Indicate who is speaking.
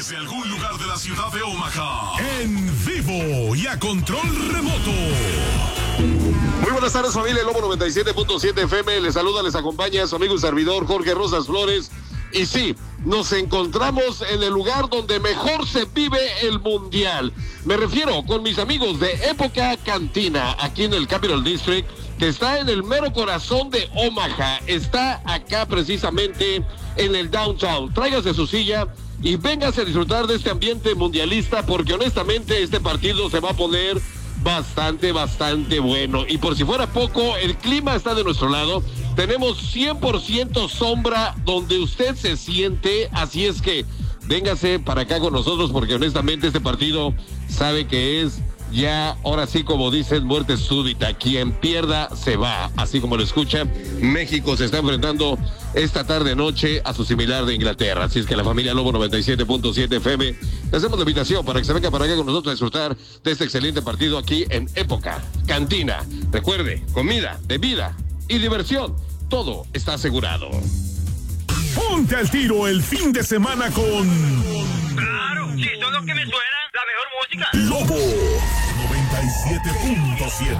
Speaker 1: Desde algún lugar de la ciudad de Omaha.
Speaker 2: En vivo y a control remoto.
Speaker 3: Muy buenas tardes, familia Lobo 97.7 FM. Les saluda, les acompaña su amigo y servidor Jorge Rosas Flores. Y sí, nos encontramos en el lugar donde mejor se vive el mundial. Me refiero con mis amigos de Época Cantina, aquí en el Capital District, que está en el mero corazón de Omaha. Está acá precisamente en el downtown. Tráigase su silla y véngase a disfrutar de este ambiente mundialista, porque honestamente este partido se va a poner bastante bueno. Y por si fuera poco, el clima está de nuestro lado. Tenemos 100% sombra donde usted se siente, así es que véngase para acá con nosotros, porque honestamente este partido sabe que es ya, ahora sí, como dicen, muerte súbita. Quien pierda se va, así como lo escucha. México se está enfrentando esta tarde noche a su similar de Inglaterra. Así es que la familia Lobo 97.7 FM, le hacemos la invitación para que se venga para acá con nosotros a disfrutar de este excelente partido aquí en Época Cantina. Recuerde, comida, bebida y diversión, todo está asegurado.
Speaker 2: Ponte al tiro el fin de semana con